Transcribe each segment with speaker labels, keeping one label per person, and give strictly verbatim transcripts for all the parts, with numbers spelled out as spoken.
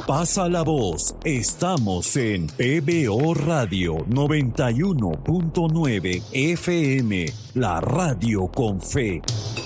Speaker 1: Pasa la voz. Estamos en P B O Radio noventa y uno punto nueve F M, la radio con fe.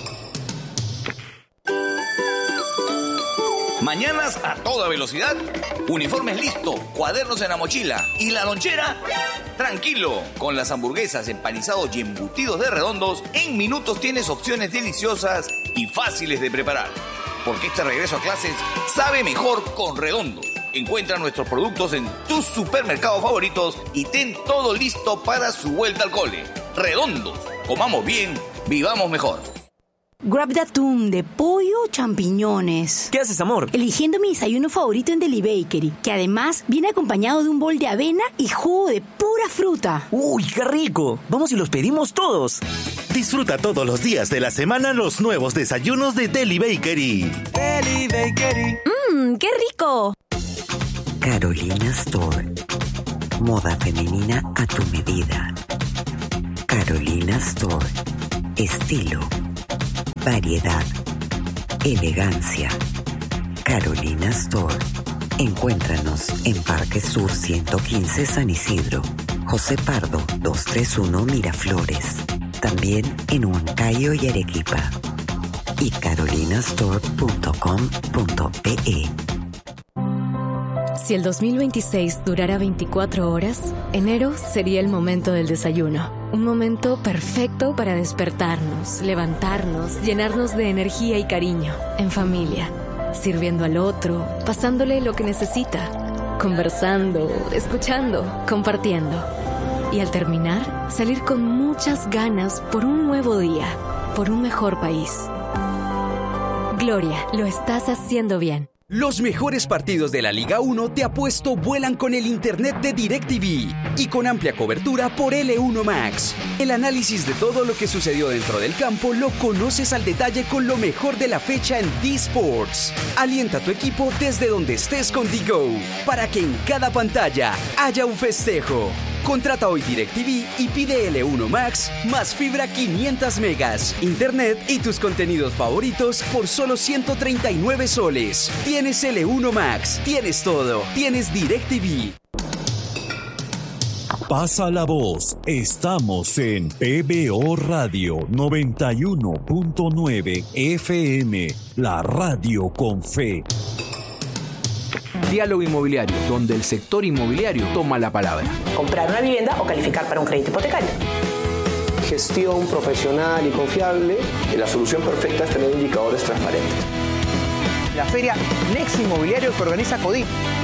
Speaker 2: Mañanas a toda velocidad, uniformes listo, cuadernos en la mochila y la lonchera. Tranquilo, con las hamburguesas, empanizados y embutidos de Redondos, en minutos tienes opciones deliciosas y fáciles de preparar. Porque este regreso a clases sabe mejor con Redondos. Encuentra nuestros productos en tus supermercados favoritos y ten todo listo para su vuelta al cole. Redondos, comamos bien, vivamos mejor.
Speaker 3: Grab de atún, de pollo o champiñones.
Speaker 4: ¿Qué haces, amor?
Speaker 3: Eligiendo mi desayuno favorito en Deli Bakery, que además viene acompañado de un bol de avena y jugo de pura fruta.
Speaker 4: ¡Uy, qué rico! Vamos y los pedimos todos.
Speaker 5: Disfruta todos los días de la semana los nuevos desayunos de Deli Bakery.
Speaker 4: Deli Bakery.
Speaker 3: ¡Mmm, qué rico!
Speaker 6: Carolina Store. Moda femenina a tu medida. Carolina Store. Estilo. Variedad, elegancia. Carolina Store. Encuéntranos en Parque Sur ciento quince San Isidro, José Pardo doscientos treinta y uno Miraflores. También en Huancayo y Arequipa. Y carolina store punto com punto pe.
Speaker 7: Si el dos mil veintiséis durara veinticuatro horas, enero sería el momento del desayuno. Un momento perfecto para despertarnos, levantarnos, llenarnos de energía y cariño, en familia, sirviendo al otro, pasándole lo que necesita, conversando, escuchando, compartiendo. Y al terminar, salir con muchas ganas por un nuevo día, por un mejor país. Gloria, lo estás haciendo bien.
Speaker 8: Los mejores partidos de la Liga uno te apuesto vuelan con el internet de DirecTV y con amplia cobertura por L uno Max. El análisis de todo lo que sucedió dentro del campo lo conoces al detalle con lo mejor de la fecha en D-Sports. Alienta a tu equipo desde donde estés con DiGo para que en cada pantalla haya un festejo. Contrata hoy DirecTV y pide L uno Max más fibra quinientos megas, internet y tus contenidos favoritos por solo ciento treinta y nueve soles. Tienes L uno Max, tienes todo, tienes DirecTV.
Speaker 1: Pasa la voz. Estamos en P B O Radio noventa y uno punto nueve F M, la radio con fe.
Speaker 9: Diálogo Inmobiliario, donde el sector inmobiliario toma la palabra.
Speaker 10: Comprar una vivienda o calificar para un crédito hipotecario.
Speaker 11: Gestión profesional y confiable. La solución perfecta es tener indicadores transparentes.
Speaker 12: La feria Next Inmobiliario que organiza CODIP.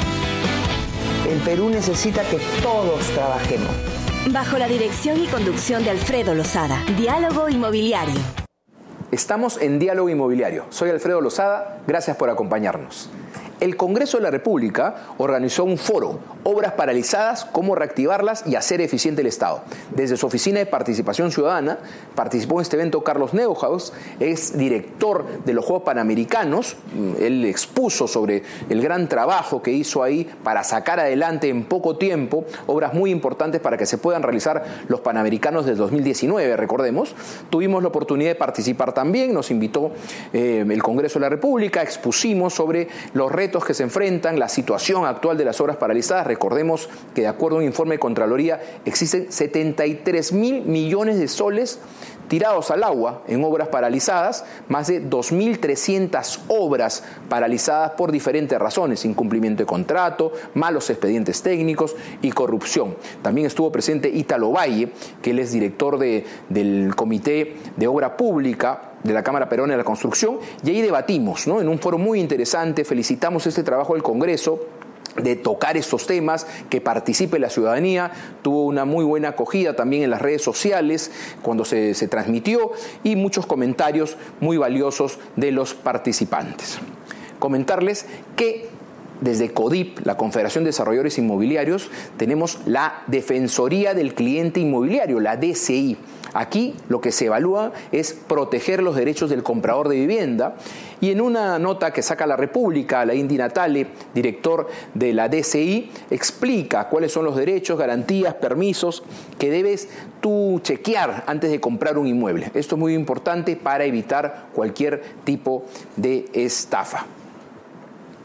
Speaker 13: El Perú necesita que todos trabajemos.
Speaker 3: Bajo la dirección y conducción de Alfredo Lozada. Diálogo Inmobiliario.
Speaker 9: Estamos en Diálogo Inmobiliario. Soy Alfredo Lozada. Gracias por acompañarnos. El Congreso de la República organizó un foro, obras paralizadas, cómo reactivarlas y hacer eficiente el Estado. Desde su Oficina de Participación Ciudadana participó en este evento Carlos Neuhaus, es director de los Juegos Panamericanos. Él expuso sobre el gran trabajo que hizo ahí para sacar adelante en poco tiempo obras muy importantes para que se puedan realizar los Panamericanos del dos mil diecinueve, recordemos. Tuvimos la oportunidad de participar también, nos invitó eh, el Congreso de la República, expusimos sobre los retos que se enfrentan, la situación actual de las obras paralizadas. Recordemos que de acuerdo a un informe de Contraloría existen setenta y tres mil millones de soles tirados al agua en obras paralizadas, más de dos mil trescientas obras paralizadas por diferentes razones, incumplimiento de contrato, malos expedientes técnicos y corrupción. También estuvo presente Ítalo Valle, que él es director de, del Comité de Obra Pública de la Cámara Peruana de la Construcción, y ahí debatimos, ¿no? En un foro muy interesante, felicitamos este trabajo del Congreso de tocar estos temas, que participe la ciudadanía. Tuvo una muy buena acogida también en las redes sociales cuando se, se transmitió, y muchos comentarios muy valiosos de los participantes. Comentarles que desde CODIP, la Confederación de Desarrolladores Inmobiliarios, tenemos la Defensoría del Cliente Inmobiliario, la D C I. Aquí lo que se evalúa es proteger los derechos del comprador de vivienda, y en una nota que saca la República, Alain Di Natale, director de la D C I, explica cuáles son los derechos, garantías, permisos que debes tú chequear antes de comprar un inmueble. Esto es muy importante para evitar cualquier tipo de estafa.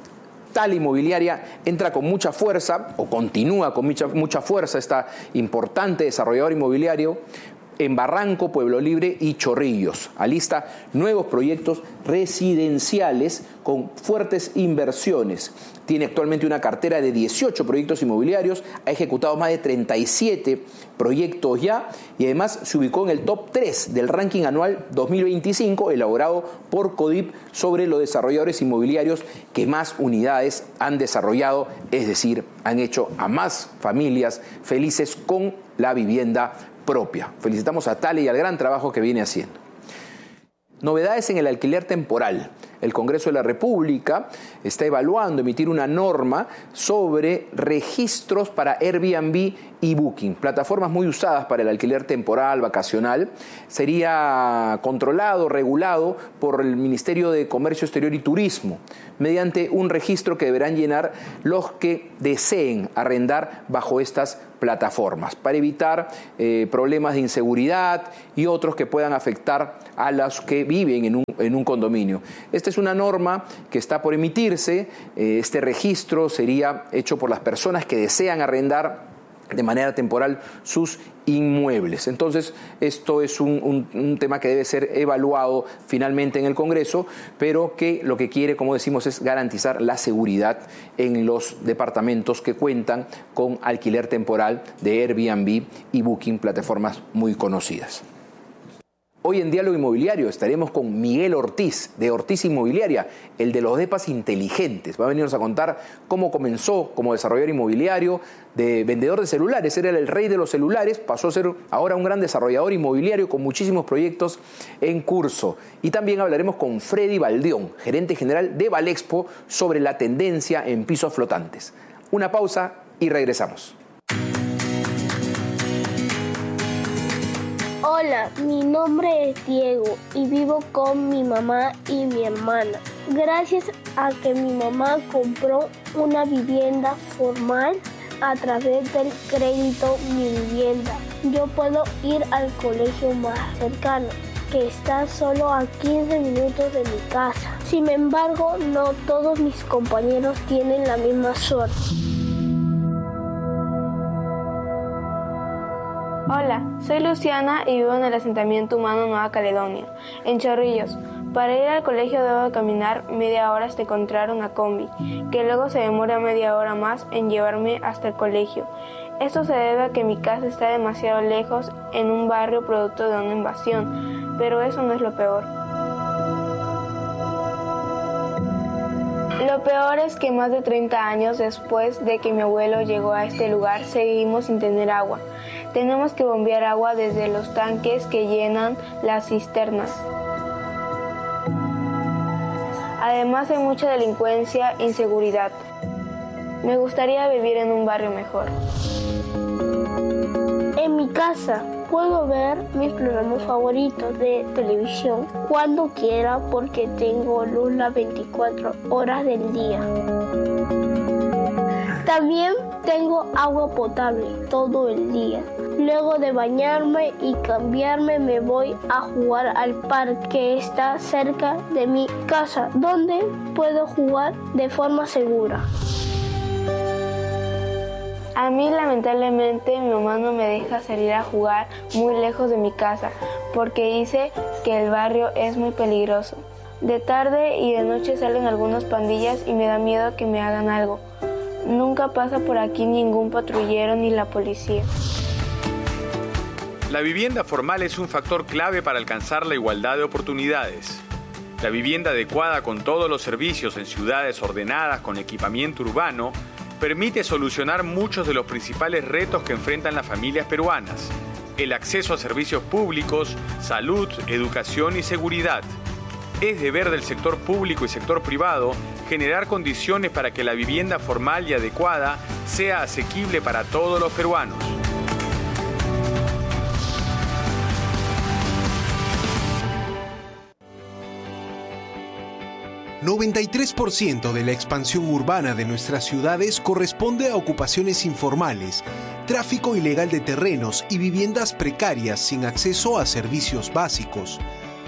Speaker 9: Tala Inmobiliaria entra con mucha fuerza, o continúa con mucha, mucha fuerza, esta importante desarrollador inmobiliario, en Barranco, Pueblo Libre y Chorrillos. Alista nuevos proyectos residenciales con fuertes inversiones. Tiene actualmente una cartera de dieciocho proyectos inmobiliarios, ha ejecutado más de treinta y siete proyectos ya y además se ubicó en el top tres del ranking anual dos mil veinticinco elaborado por CODIP sobre los desarrolladores inmobiliarios que más unidades han desarrollado, es decir, han hecho a más familias felices con la vivienda propia. Felicitamos a Tala y al gran trabajo que viene haciendo. Novedades en el alquiler temporal. El Congreso de la República está evaluando emitir una norma sobre registros para Airbnb y Booking, plataformas muy usadas para el alquiler temporal, vacacional. Sería controlado, regulado por el Ministerio de Comercio Exterior y Turismo, mediante un registro que deberán llenar los que deseen arrendar bajo estas plataformas, para evitar eh, problemas de inseguridad y otros que puedan afectar a los que viven en un, en un condominio. Esta es una norma que está por emitirse. Eh, este registro sería hecho por las personas que desean arrendar de manera temporal sus inmuebles. Entonces, esto es un, un, un tema que debe ser evaluado finalmente en el Congreso, pero que lo que quiere, como decimos, es garantizar la seguridad en los departamentos que cuentan con alquiler temporal de Airbnb y Booking, plataformas muy conocidas. Hoy en Diálogo Inmobiliario estaremos con Miguel Ortiz, de Ortiz Inmobiliaria, el de los depas inteligentes. Va a venirnos a contar cómo comenzó como desarrollador inmobiliario, de vendedor de celulares. Era el rey de los celulares, pasó a ser ahora un gran desarrollador inmobiliario con muchísimos proyectos en curso. Y también hablaremos con Freddy Baldión, gerente general de Valexpo, sobre la tendencia en pisos flotantes. Una pausa y regresamos.
Speaker 14: Hola, mi nombre es Diego y vivo con mi mamá y mi hermana. Gracias a que mi mamá compró una vivienda formal a través del crédito Mi Vivienda, yo puedo ir al colegio más cercano, que está solo a quince minutos de mi casa. Sin embargo, no todos mis compañeros tienen la misma suerte.
Speaker 15: Hola, soy Luciana y vivo en el asentamiento humano Nueva Caledonia, en Chorrillos. Para ir al colegio debo caminar media hora hasta encontrar una combi, que luego se demora media hora más en llevarme hasta el colegio. Esto se debe a que mi casa está demasiado lejos en un barrio producto de una invasión, pero eso no es lo peor. Lo peor es que más de treinta años después de que mi abuelo llegó a este lugar, seguimos sin tener agua. Tenemos que bombear agua desde los tanques que llenan las cisternas. Además hay mucha delincuencia e inseguridad. Me gustaría vivir en un barrio mejor.
Speaker 14: En mi casa puedo ver mis programas favoritos de televisión cuando quiera porque tengo luz las veinticuatro horas del día. También tengo agua potable todo el día. Luego de bañarme y cambiarme me voy a jugar al parque que está cerca de mi casa, donde puedo jugar de forma segura.
Speaker 15: A mí lamentablemente mi mamá no me deja salir a jugar muy lejos de mi casa porque dice que el barrio es muy peligroso. De tarde y de noche salen algunas pandillas y me da miedo que me hagan algo. Nunca pasa por aquí ningún patrullero ni la policía.
Speaker 16: La vivienda formal es un factor clave para alcanzar la igualdad de oportunidades. La vivienda adecuada con todos los servicios en ciudades ordenadas con equipamiento urbano permite solucionar muchos de los principales retos que enfrentan las familias peruanas: el acceso a servicios públicos, salud, educación y seguridad. Es deber del sector público y sector privado generar condiciones para que la vivienda formal y adecuada sea asequible para todos los peruanos.
Speaker 17: noventa y tres por ciento de la expansión urbana de nuestras ciudades corresponde a ocupaciones informales, tráfico ilegal de terrenos y viviendas precarias sin acceso a servicios básicos.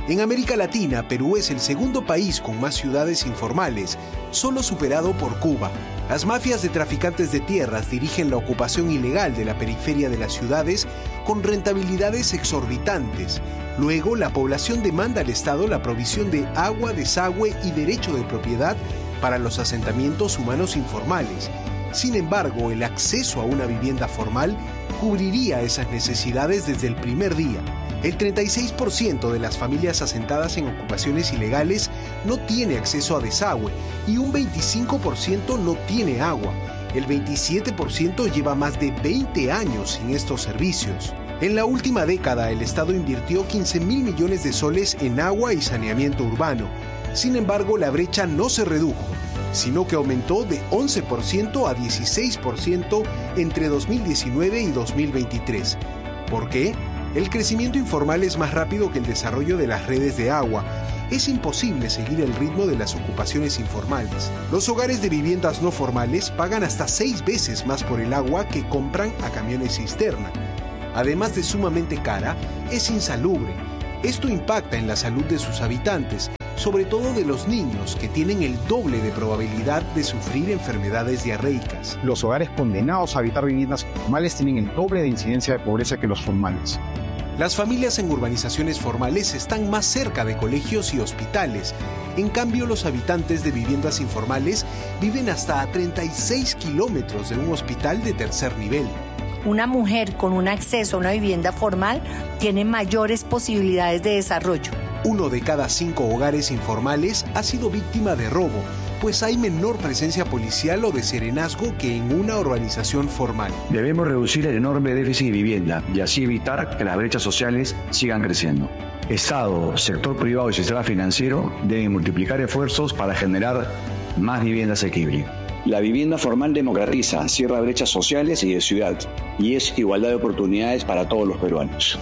Speaker 17: En América Latina, Perú es el segundo país con más ciudades informales, solo superado por Cuba. Las mafias de traficantes de tierras dirigen la ocupación ilegal de la periferia de las ciudades con rentabilidades exorbitantes. Luego, la población demanda al Estado la provisión de agua, desagüe y derecho de propiedad para los asentamientos humanos informales. Sin embargo, el acceso a una vivienda formal cubriría esas necesidades desde el primer día. El treinta y seis por ciento de las familias asentadas en ocupaciones ilegales no tiene acceso a desagüe y un veinticinco por ciento no tiene agua. El veintisiete por ciento lleva más de veinte años sin estos servicios. En la última década, el Estado invirtió quince mil millones de soles en agua y saneamiento urbano. Sin embargo, la brecha no se redujo, sino que aumentó de once por ciento a dieciséis por ciento entre dos mil diecinueve y dos mil veintitrés. ¿Por qué? El crecimiento informal es más rápido que el desarrollo de las redes de agua. Es imposible seguir el ritmo de las ocupaciones informales. Los hogares de viviendas no formales pagan hasta seis veces más por el agua que compran a camiones cisterna. Además de sumamente cara, es insalubre. Esto impacta en la salud de sus habitantes, sobre todo de los niños, que tienen el doble de probabilidad de sufrir enfermedades diarreicas.
Speaker 18: Los hogares condenados a habitar viviendas formales tienen el doble de incidencia de pobreza que los formales.
Speaker 17: Las familias en urbanizaciones formales están más cerca de colegios y hospitales. En cambio, los habitantes de viviendas informales viven hasta a treinta y seis kilómetros de un hospital de tercer nivel.
Speaker 19: Una mujer con un acceso a una vivienda formal tiene mayores posibilidades de desarrollo.
Speaker 17: Uno de cada cinco hogares informales ha sido víctima de robo, pues hay menor presencia policial o de serenazgo que en una urbanización formal.
Speaker 20: Debemos reducir el enorme déficit de vivienda y así evitar que las brechas sociales sigan creciendo. Estado, sector privado y sistema financiero deben multiplicar esfuerzos para generar más vivienda asequible.
Speaker 21: La vivienda formal democratiza, cierra brechas sociales y de ciudad, y es igualdad de oportunidades para todos los peruanos.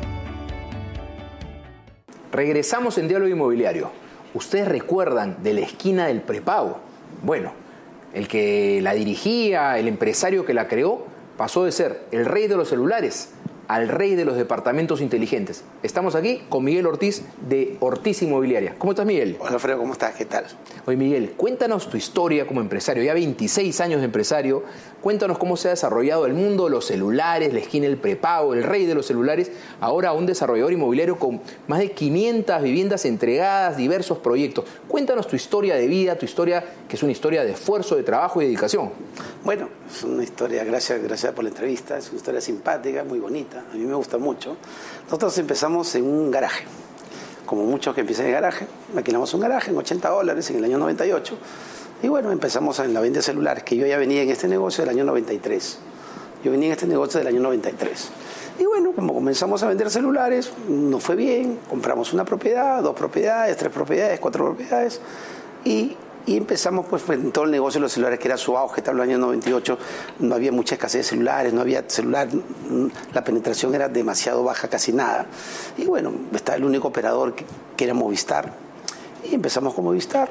Speaker 9: Regresamos en Diálogo Inmobiliario. ¿Ustedes recuerdan de la esquina del prepago? Bueno, el que la dirigía, el empresario que la creó, pasó de ser el rey de los celulares al rey de los departamentos inteligentes. Estamos aquí con Miguel Ortiz de Ortiz Inmobiliaria. ¿Cómo estás, Miguel?
Speaker 22: Hola, Alfredo, ¿cómo estás? ¿Qué tal?
Speaker 9: Oye, Miguel, cuéntanos tu historia como empresario. Ya veintiséis años de empresario. Cuéntanos cómo se ha desarrollado el mundo de los celulares, la esquina del prepago, el rey de los celulares. Ahora un desarrollador inmobiliario con más de quinientas viviendas entregadas, diversos proyectos. Cuéntanos tu historia de vida, tu historia que es una historia de esfuerzo, de trabajo y dedicación.
Speaker 22: Bueno, es una historia, gracias, gracias por la entrevista. Es una historia simpática, muy bonita. A mí me gusta mucho. Nosotros empezamos en un garaje. Como muchos que empiezan en el garaje, alquilamos un garaje en ochenta dólares en el año noventa y ocho. Y bueno, empezamos en la venta de celulares, que yo ya venía en este negocio del año noventa y tres. Yo venía en este negocio del año noventa y tres. Y bueno, como comenzamos a vender celulares, nos fue bien. Compramos una propiedad, dos propiedades, tres propiedades, cuatro propiedades. Y, y empezamos pues en todo el negocio de los celulares, que era su auge, estaba en el año noventa y ocho. No había mucha escasez de celulares, no había celular, la penetración era demasiado baja, casi nada. Y bueno, estaba el único operador que, que era Movistar. Y empezamos con Movistar.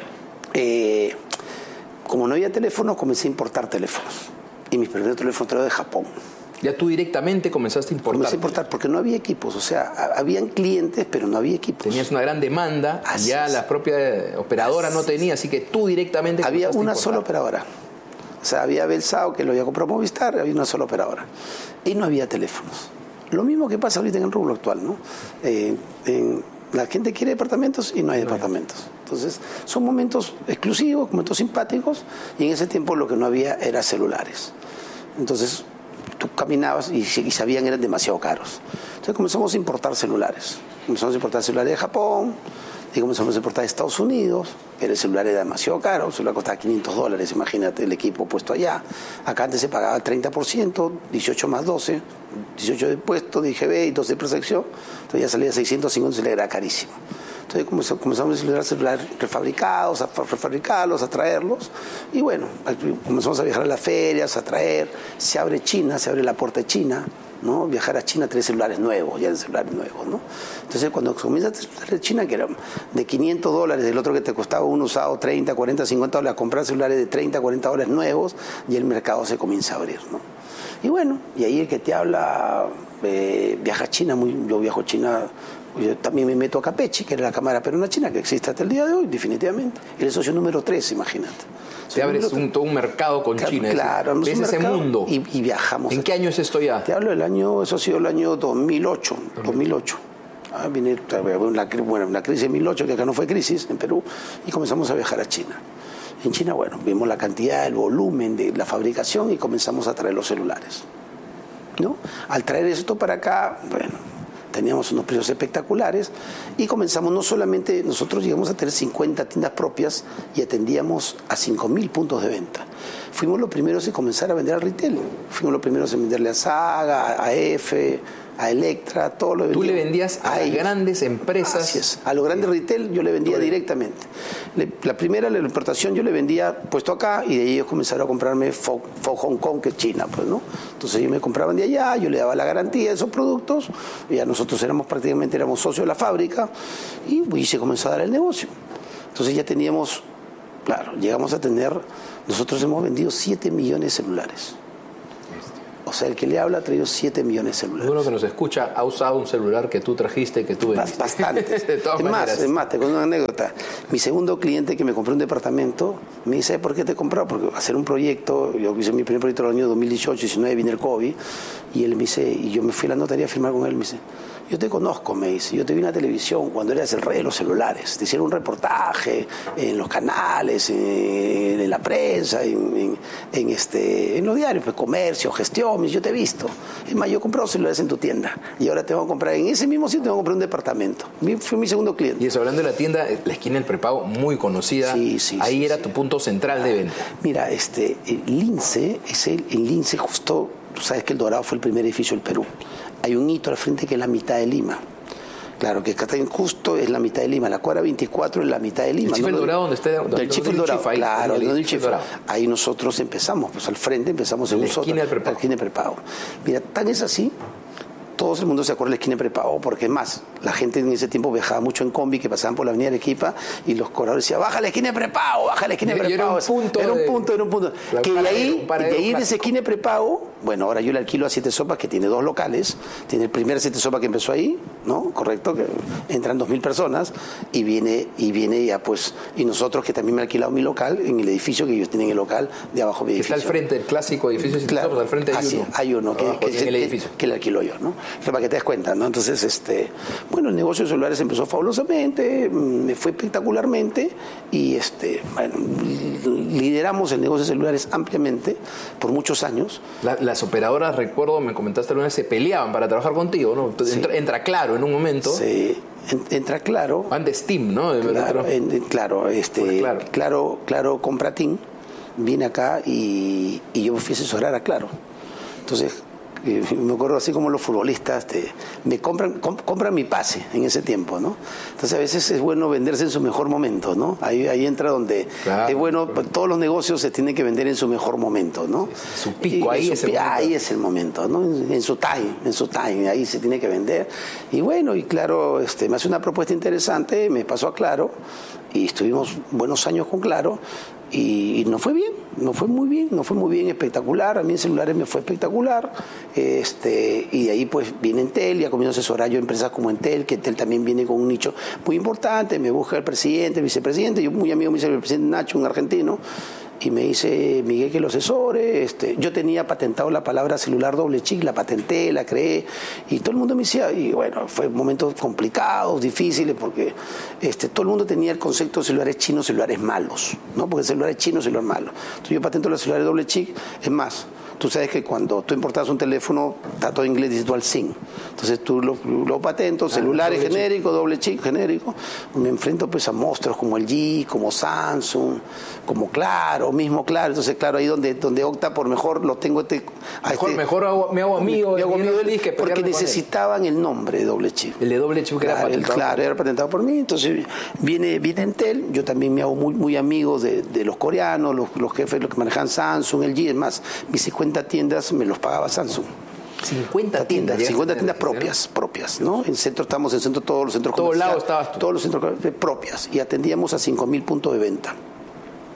Speaker 22: Eh, como no había teléfonos, comencé a importar teléfonos. Y mis primeros teléfonos trajeron de Japón.
Speaker 9: Ya tú directamente comenzaste a importar.
Speaker 22: Comencé a importar porque no había equipos. O sea, habían clientes, pero no había equipos.
Speaker 9: Tenías una gran demanda. Así ya es. La propia operadora así no tenía, así que tú directamente
Speaker 22: había una sola operadora. O sea, había Belsao, que lo había comprado Movistar, había una sola operadora. Y no había teléfonos. Lo mismo que pasa ahorita en el rubro actual, ¿no? Eh, en, la gente quiere departamentos y no hay no departamentos. Entonces, son momentos exclusivos, momentos simpáticos, y en ese tiempo lo que no había era celulares. Entonces, tú caminabas y, y sabían que eran demasiado caros. Entonces comenzamos a importar celulares. Comenzamos a importar celulares de Japón, y comenzamos a importar de Estados Unidos, que el celular era demasiado caro, el celular costaba quinientos dólares, imagínate el equipo puesto allá. Acá antes se pagaba el treinta por ciento, dieciocho más doce, dieciocho de impuesto, de I G B y doce de protección, entonces ya salía seiscientos cincuenta, el celular era carísimo. Entonces comenzamos a celebrar celulares refabricados, a refabricarlos, a traerlos. Y bueno, comenzamos a viajar a las ferias, a traer. Se abre China, se abre la puerta de China, ¿no? Viajar a China, traer celulares nuevos, ya de celulares nuevos, ¿no? Entonces cuando comienza a traer China, que era de quinientos dólares, del otro que te costaba un usado treinta, cuarenta, cincuenta dólares, a comprar celulares de treinta, cuarenta dólares nuevos, y el mercado se comienza a abrir, ¿no? Y bueno, y ahí el que te habla, eh, viaja a China, muy, yo viajo a China yo también me meto a Capechi, que era la Cámara Peruana China, que existe hasta el día de hoy, definitivamente. Era el socio número tres, imagínate.
Speaker 9: Te abres un, todo un mercado con
Speaker 22: claro,
Speaker 9: China.
Speaker 22: Claro,
Speaker 9: ves ese mundo.
Speaker 22: Y, y viajamos.
Speaker 9: ¿En qué año es esto ya?
Speaker 22: Te hablo del año, eso ha sido el año dos mil ocho. dos mil ocho. Ah, viene la, bueno, la crisis de dos mil ocho, que acá no fue crisis, en Perú, y comenzamos a viajar a China. En China, bueno, vimos la cantidad, el volumen de la fabricación y comenzamos a traer los celulares, ¿no? Al traer esto para acá, bueno, teníamos unos precios espectaculares y comenzamos no solamente, nosotros llegamos a tener cincuenta tiendas propias y atendíamos a cinco mil puntos de venta. Fuimos los primeros en comenzar a vender al retail. Fuimos los primeros en venderle a Saga, a F, a Electra, todo lo vendíamos.
Speaker 9: ¿Tú le vendías a, a las grandes empresas?
Speaker 22: Así es. A los grandes retail yo le vendía directamente. Le, la primera, la importación, yo le vendía puesto acá y de ahí ellos comenzaron a comprarme Fog, Fog Hong Kong, que es China, pues, ¿no? Entonces ellos me compraban de allá, yo le daba la garantía de esos productos y ya nosotros éramos prácticamente éramos socios de la fábrica y, y se comenzó a dar el negocio. Entonces ya teníamos, claro, llegamos a tener, nosotros hemos vendido siete millones de celulares. O sea, el que le habla ha traído siete millones de celulares.
Speaker 9: Uno que nos escucha ha usado un celular que tú trajiste, que tú vendiste.
Speaker 22: Bastantes. De todas es maneras. más, es más, te cuento una anécdota. Mi segundo cliente que me compró un departamento, me dice, ¿por qué te he comprado? Porque hacer un proyecto, yo hice mi primer proyecto en el año dos mil dieciocho, diecinueve, viene el COVID, y él me dice, y yo me fui a la notaría a firmar con él, me dice, yo te conozco, me dice, yo te vi en la televisión cuando eras el rey de los celulares, te hicieron un reportaje en los canales, en, en la prensa, en, en, en, este, en los diarios, pues comercio, gestión, yo te he visto. Es más, yo he comprado celulares en tu tienda y ahora te voy a comprar en ese mismo sitio, te voy a comprar un departamento. Fue mi segundo cliente.
Speaker 9: Y eso, hablando de la tienda, la esquina del prepago, muy conocida.
Speaker 22: Sí, sí.
Speaker 9: Ahí
Speaker 22: sí,
Speaker 9: era
Speaker 22: sí.
Speaker 9: tu punto central de venta.
Speaker 22: Mira, este, el Lince, es el, el Lince justo, tú sabes que el Dorado fue el primer edificio del Perú. Hay un hito al frente que es la mitad de Lima. Claro, que está justo es la mitad de Lima, la cuadra veinticuatro es la mitad de Lima.
Speaker 9: El Chifa
Speaker 22: ¿no?
Speaker 9: El Dorado, donde está
Speaker 22: del Chifa El Dorado,
Speaker 9: ahí,
Speaker 22: claro,
Speaker 9: el,
Speaker 22: el,
Speaker 9: el
Speaker 22: Chifa. Ahí nosotros empezamos, pues al frente empezamos en
Speaker 9: la
Speaker 22: un sótano.
Speaker 9: esquina del prepago.
Speaker 22: La esquina del prepago. Mira, tan es así, todo el mundo se acuerda de la esquina de prepago, porque es más, la gente en ese tiempo viajaba mucho en combi, que pasaban por la avenida Arequipa, y los cobradores decían, baja la esquina de prepago, baja la esquina de prepago.
Speaker 9: Era un punto,
Speaker 22: era un
Speaker 9: de...
Speaker 22: punto, era un punto. Que de ahí, de ahí de esa esquina de prepago, bueno, ahora yo le alquilo a Siete Sopas, que tiene dos locales, tiene el primer Siete Sopas que empezó ahí, ¿no? Correcto, que entran dos mil personas, y viene, y viene ya pues, y nosotros que también me he alquilado mi local, en el edificio que ellos tienen el local de abajo de mi edificio.
Speaker 9: Está al frente del clásico edificio Siete
Speaker 22: claro,
Speaker 9: Sopas, al frente hay
Speaker 22: así,
Speaker 9: uno.
Speaker 22: hay uno, que, que,
Speaker 9: en el edificio.
Speaker 22: Que, que le alquilo yo, ¿no? Para que te des cuenta, ¿no? Entonces, este, bueno, el negocio de celulares empezó fabulosamente, me fue espectacularmente y este, bueno, lideramos el negocio de celulares ampliamente por muchos años.
Speaker 9: La, las operadoras, recuerdo, me comentaste alguna vez, se peleaban para trabajar contigo, ¿no? Entonces, sí. entra, entra Claro en un momento.
Speaker 22: Sí, entra Claro.
Speaker 9: Antes Steam, ¿no?
Speaker 22: Claro, en, claro, este, claro, claro, claro compra Team, vine acá y, y yo me fui a asesorar a Claro. Entonces, me acuerdo así como los futbolistas te, me compran comp, compran mi pase en ese tiempo, ¿no? Entonces a veces es bueno venderse en su mejor momento, ¿no? Ahí, ahí entra donde claro, es bueno, claro. Todos los negocios se tienen que vender en su mejor momento, ¿no?
Speaker 9: Su pico, ahí,
Speaker 22: su,
Speaker 9: es el
Speaker 22: ahí es el momento, ¿no? En, en su time, en su time, ahí se tiene que vender. Y bueno, y Claro, este, me hace una propuesta interesante, me pasó a Claro y estuvimos buenos años con Claro. Y, y no fue bien, no fue muy bien, no fue muy bien, espectacular. A mí en celulares me fue espectacular. Este, y de ahí pues viene Entel, ya comienzo a asesorar yo empresas como Entel, que Entel también viene con un nicho muy importante. Me busca el presidente, el vicepresidente, yo muy amigo me dice el presidente Nacho, un argentino, y me dice Miguel que lo asesore. Este, yo tenía patentado la palabra celular doble chip, la patenté, la creé, y todo el mundo me decía, y bueno, fue momentos complicados, difíciles, porque este, todo el mundo tenía el concepto de celulares chinos, celulares malos, ¿no? Porque celulares chinos, celulares malos. Entonces yo patento los celulares doble chip, es más, tú sabes que cuando tú importas un teléfono, está todo en inglés, dice dual SIM. Entonces tú lo, lo patento, celulares ah, genéricos, doble chip genérico. Me enfrento pues a monstruos como el G, como Samsung, como Claro, mismo Claro. Entonces, claro, ahí donde, donde opta por mejor lo tengo este...
Speaker 9: Mejor,
Speaker 22: este,
Speaker 9: mejor hago, me hago amigo.
Speaker 22: Me hago amigo
Speaker 9: de él, que
Speaker 22: porque necesitaban el nombre de doble chip.
Speaker 9: El de doble chip que
Speaker 22: claro,
Speaker 9: era patentado.
Speaker 22: Claro, era patentado por mí. Entonces viene, viene Entel, yo también me hago muy, muy amigo de, de los coreanos, los, los jefes, los que manejan Samsung, el G. Es más, mis cincuenta tiendas me los pagaba Samsung.
Speaker 9: cincuenta tiendas,
Speaker 22: cincuenta tiendas propias, propias, ¿no? En centro estamos en centro todos los centros
Speaker 9: comerciales.
Speaker 22: Todos
Speaker 9: lados estabas tú.
Speaker 22: Todos los centros propias y atendíamos a cinco mil puntos de venta.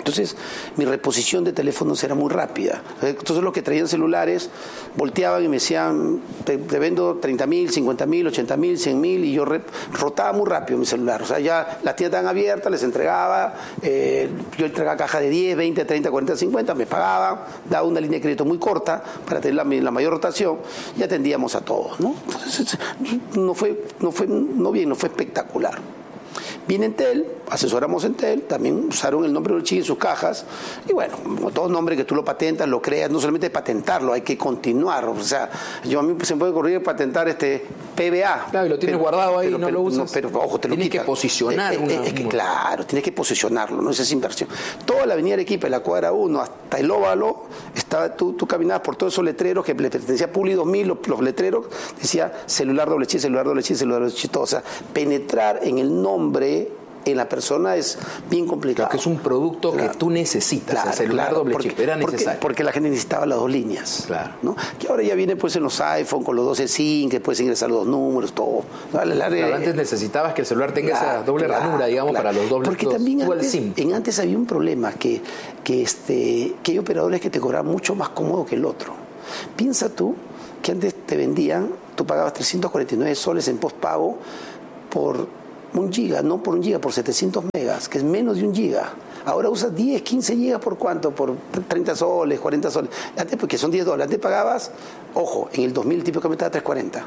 Speaker 22: Entonces, mi reposición de teléfonos era muy rápida. Entonces, los que traían celulares volteaban y me decían, te, te vendo treinta mil, cincuenta mil, ochenta mil, cien mil, y yo re, rotaba muy rápido mi celular. O sea, ya las tiendas estaban abiertas, les entregaba, eh, yo entregaba caja de diez, veinte, treinta, cuarenta, cincuenta, me pagaban, daba una línea de crédito muy corta para tener la, la mayor rotación y atendíamos a todos, ¿no? Entonces, no fue, no fue, no bien, no fue espectacular. Viene Entel, asesoramos Entel, también usaron el nombre de Olchín en sus cajas, y bueno, como todo nombre que tú lo patentas, lo creas, no solamente patentarlo, hay que continuar. O sea, yo a mí se me puede ocurrir patentar este P B A.
Speaker 9: Claro, y lo tienes pero, guardado ahí, pero, no pero, lo usas. No,
Speaker 22: pero ojo, te lo
Speaker 9: tienes
Speaker 22: quitas.
Speaker 9: que posicionar.
Speaker 22: Eh, eh,
Speaker 9: una,
Speaker 22: es que, claro, tienes que posicionarlo, no esa es inversión. Toda la avenida Arequipa, la cuadra uno, hasta el óvalo, estaba, tú, tú caminabas por todos esos letreros que le pertenecía a Publi dos mil, los, los letreros, decía celular doble chip, celular doble chip, celular doble chip, todo. O sea, penetrar en el nombre en la persona es bien complicado.
Speaker 9: Claro, que es un producto claro. que tú necesitas, claro, el celular
Speaker 22: claro,
Speaker 9: doble
Speaker 22: porque,
Speaker 9: chip, era necesario.
Speaker 22: Porque, porque la gente necesitaba las dos líneas.
Speaker 9: Claro.
Speaker 22: ¿no? Que ahora ya viene pues en los iPhone con los doce SIM, que puedes ingresar los dos números, todo. ¿no? La, la,
Speaker 9: claro, antes necesitabas que el celular tenga claro, esa doble claro, ranura, digamos, claro. para los dobles.
Speaker 22: Porque también antes, SIM. En antes había un problema, que, que, este, que hay operadores que te cobraban mucho más cómodo que el otro. Piensa tú que antes te vendían, tú pagabas trescientos cuarenta y nueve soles en postpago por un giga, no por un giga, por setecientos megas, que es menos de un giga. Ahora usas diez, quince gigas, ¿por cuánto? Por treinta soles, cuarenta soles. Antes, porque son diez dólares. Antes pagabas, ojo, en el dos mil el tipo de cambio estaba a tres cuarenta.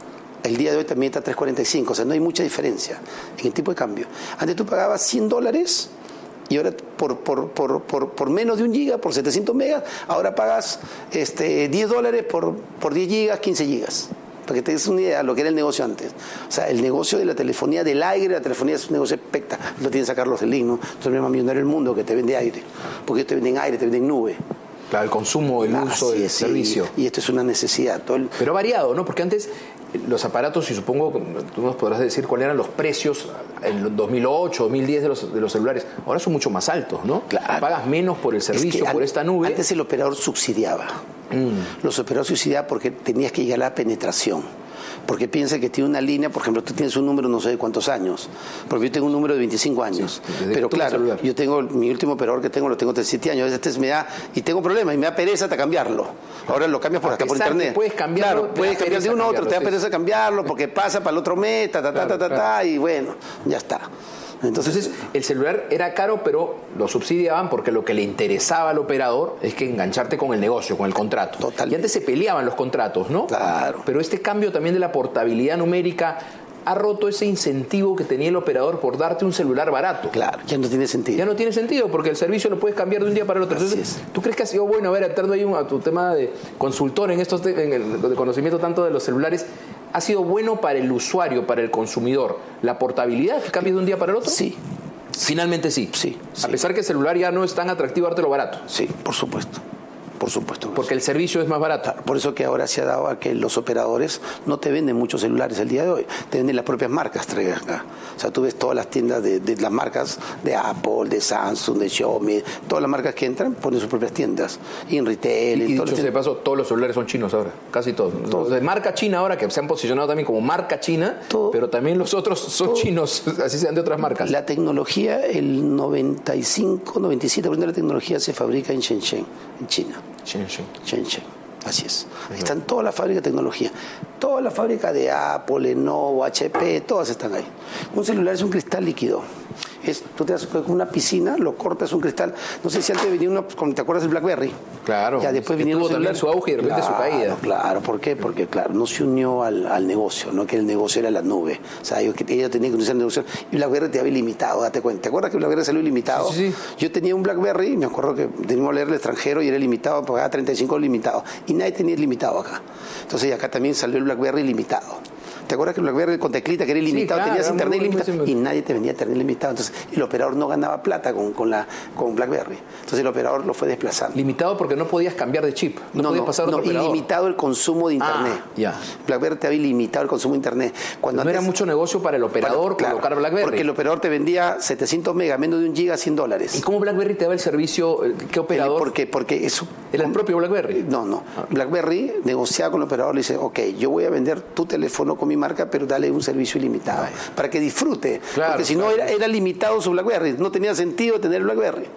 Speaker 22: El día de hoy también está a tres cuarenta y cinco, o sea, no hay mucha diferencia en el tipo de cambio. Antes tú pagabas cien dólares y ahora por, por, por, por, por menos de un giga, por setecientos megas, ahora pagas este, diez dólares por, por diez gigas, quince gigas. Para que te des una idea de lo que era el negocio antes. O sea, el negocio de la telefonía del aire, la telefonía es un negocio espectacular. Lo tiene que sacar los del link, ¿no? Entonces, el más millonario del mundo que te vende aire. porque ellos te venden aire, te venden nube.
Speaker 9: Claro, el consumo, el uso del
Speaker 22: sí,
Speaker 9: servicio.
Speaker 22: Y esto es una necesidad. Todo el...
Speaker 9: Pero ha variado, ¿no? Porque antes los aparatos, y supongo que tú nos podrás decir cuáles eran los precios en dos mil ocho, dos mil diez de los, de los celulares. Ahora son mucho más altos, ¿no?
Speaker 22: Claro.
Speaker 9: Pagas menos por el servicio,
Speaker 22: es que
Speaker 9: por esta nube.
Speaker 22: Antes el operador subsidiaba. Mm. Los operadores subsidiaban porque tenías que llegar a la penetración. Porque piensa que tiene una línea, por ejemplo, tú tienes un número no sé de cuántos años, porque yo tengo un número de veinticinco años, sí, pero claro, yo tengo, mi último operador que tengo lo tengo de siete años, a veces me da, y tengo problemas, y me da pereza hasta cambiarlo, ahora lo cambias por, hasta por internet.
Speaker 9: Puedes cambiarlo,
Speaker 22: claro, puedes cambiar de uno a otro, te da pereza cambiarlo, porque pasa para el otro mes, ta, ta, ta, ta, ta, ta, y bueno, ya está.
Speaker 9: Entonces, Entonces, el celular era caro, pero lo subsidiaban porque lo que le interesaba al operador es que engancharte con el negocio, con el contrato.
Speaker 22: Total.
Speaker 9: Y antes se peleaban los contratos, ¿no?
Speaker 22: Claro.
Speaker 9: Pero este cambio también de la portabilidad numérica ha roto ese incentivo que tenía el operador por darte un celular barato.
Speaker 22: Claro, ya no tiene sentido.
Speaker 9: Ya no tiene sentido porque el servicio lo puedes cambiar de un día para el otro. Entonces, ¿tú crees que ha sido bueno, a ver, entrando ahí a tu tema de consultor en estos en el de conocimiento tanto de los celulares, ha sido bueno para el usuario, para el consumidor, la portabilidad que cambie de un día para el otro?
Speaker 22: Sí.
Speaker 9: Finalmente sí.
Speaker 22: Sí.
Speaker 9: A pesar que el celular ya no es tan atractivo dártelo barato.
Speaker 22: Sí, por supuesto. Por supuesto.
Speaker 9: Porque el servicio es más barato.
Speaker 22: Por eso que ahora se ha dado a que los operadores no te venden muchos celulares el día de hoy, te venden las propias marcas traigas acá. O sea, tú ves todas las tiendas de, de las marcas de Apple, de Samsung, de Xiaomi, todas las marcas que entran ponen sus propias tiendas. Y en retail.
Speaker 9: Y, y
Speaker 22: en
Speaker 9: dicho de paso, todos los celulares son chinos ahora, casi todos. todos. De marca china ahora, que se han posicionado también como marca china, todo, pero también los otros son todo. chinos, así sean de otras marcas.
Speaker 22: La tecnología, el noventa y cinco, noventa y siete por ciento de la tecnología se fabrica en Shenzhen, en China.
Speaker 9: Shenzhen.
Speaker 22: Shenzhen, así es. Ahí están todas las fábricas de tecnología. Todas las fábricas de Apple, Lenovo, H P, todas están ahí. Un celular es un cristal líquido. Es, tú te das con una piscina, lo cortas un cristal. No sé si antes venía uno, ¿te acuerdas del BlackBerry?
Speaker 9: Claro.
Speaker 22: Ya después venía
Speaker 9: tuvo también su auge y de repente
Speaker 22: claro,
Speaker 9: su caída.
Speaker 22: Claro, ¿por qué? Porque, claro, no se unió al, al negocio, no que el negocio era la nube. O sea, ellos, ellos tenían que unirse al negocio. Y BlackBerry te había ilimitado, date cuenta. ¿Te acuerdas que BlackBerry salió ilimitado?
Speaker 9: Sí, sí, sí.
Speaker 22: Yo tenía un BlackBerry, me acuerdo que teníamos que leer el extranjero y era ilimitado, pagaba treinta y cinco limitado. Y nadie tenía ilimitado acá. Entonces, acá también salió el BlackBerry ilimitado. ¿Te acuerdas que el BlackBerry con teclita que era ilimitado, sí, claro, tenías internet ilimitado y nadie te vendía internet ilimitado? Entonces el operador no ganaba plata con, con, la, con BlackBerry. Entonces el operador lo fue desplazando.
Speaker 9: Limitado porque no podías cambiar de chip. No,
Speaker 22: no
Speaker 9: podías
Speaker 22: no,
Speaker 9: pasar a otro
Speaker 22: no,
Speaker 9: operador.
Speaker 22: Ilimitado el consumo de internet.
Speaker 9: Ah, ya.
Speaker 22: BlackBerry te había limitado el consumo de internet. Cuando
Speaker 9: no
Speaker 22: antes,
Speaker 9: era mucho negocio para el operador para, colocar claro, BlackBerry.
Speaker 22: Porque el operador te vendía setecientos megas, menos de un giga, cien dólares.
Speaker 9: ¿Y cómo BlackBerry te daba el servicio? ¿Qué operador?
Speaker 22: Porque, porque eso...
Speaker 9: ¿Era el propio BlackBerry?
Speaker 22: No, no. Ah. BlackBerry negociaba con el operador, le dice, ok, yo voy a vender tu teléfono con mi marca, pero dale un servicio ilimitado, Ay. para que disfrute. Claro, porque si claro. no era, era limitado su BlackBerry, no tenía sentido tener BlackBerry.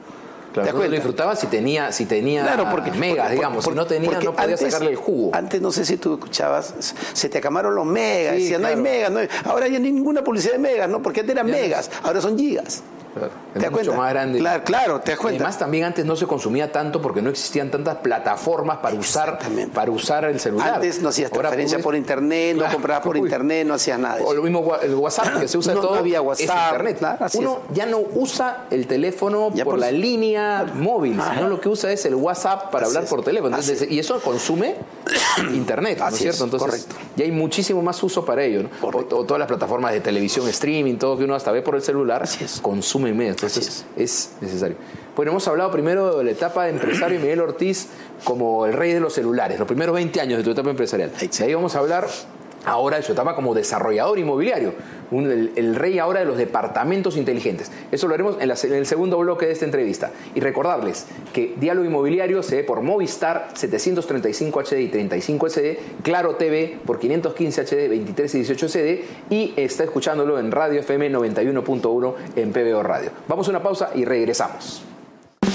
Speaker 9: Claro,
Speaker 22: ¿te
Speaker 9: no lo disfrutaba si tenía, si tenía
Speaker 22: claro, porque,
Speaker 9: megas,
Speaker 22: porque,
Speaker 9: digamos.
Speaker 22: porque,
Speaker 9: si no tenía, no podía
Speaker 22: antes,
Speaker 9: sacarle el jugo.
Speaker 22: Antes, no sé si tú escuchabas, se te acamaron los megas.
Speaker 9: Sí,
Speaker 22: decían,
Speaker 9: claro.
Speaker 22: no hay megas. No hay... Ahora ya no hay ninguna publicidad de megas, ¿no? Porque antes eran
Speaker 9: Ya
Speaker 22: megas,
Speaker 9: no.
Speaker 22: ahora son gigas.
Speaker 9: Claro,
Speaker 22: ¿Te
Speaker 9: es
Speaker 22: das
Speaker 9: mucho
Speaker 22: cuenta?
Speaker 9: más grande.
Speaker 22: Claro, claro, te das cuenta.
Speaker 9: Además, también antes no se consumía tanto porque no existían tantas plataformas para usar, para usar el celular.
Speaker 22: Antes no hacías
Speaker 9: Ahora
Speaker 22: transferencia
Speaker 9: puedes...
Speaker 22: por internet,
Speaker 9: claro,
Speaker 22: no comprabas por
Speaker 9: uy.
Speaker 22: internet, no hacías nada de eso.
Speaker 9: O lo mismo el WhatsApp, que se usa
Speaker 22: no,
Speaker 9: todo.
Speaker 22: No había
Speaker 9: es
Speaker 22: WhatsApp.
Speaker 9: internet.
Speaker 22: Claro, así
Speaker 9: Uno
Speaker 22: es.
Speaker 9: ya no usa el teléfono
Speaker 22: ya
Speaker 9: por, por la línea móvil,
Speaker 22: Ajá.
Speaker 9: sino lo que usa es el WhatsApp para
Speaker 22: así
Speaker 9: hablar
Speaker 22: es.
Speaker 9: por teléfono. Entonces,
Speaker 22: Así
Speaker 9: y eso consume internet, ¿no es
Speaker 22: Así
Speaker 9: cierto?
Speaker 22: es,
Speaker 9: Entonces,
Speaker 22: correcto.
Speaker 9: ya hay muchísimo más uso para ello, ¿no? O, o todas las plataformas de televisión, streaming, todo que uno hasta ve por el celular, consume medio. Entonces, es. es necesario. Bueno, hemos hablado primero de la etapa de empresario de Miguel Ortiz como el rey de los celulares, los primeros veinte años de tu etapa empresarial. De ahí vamos a hablar ahora de su etapa como desarrollador inmobiliario, un, el, el rey ahora de los departamentos inteligentes. Eso lo haremos en, la, en el segundo bloque de esta entrevista. Y recordarles que Diálogo Inmobiliario se ve por Movistar setecientos treinta y cinco H D y treinta y cinco H D, Claro T V por quinientos quince H D, veintitrés y dieciocho H D y está escuchándolo en Radio F M noventa y uno punto uno en P B O Radio. Vamos a una pausa y regresamos.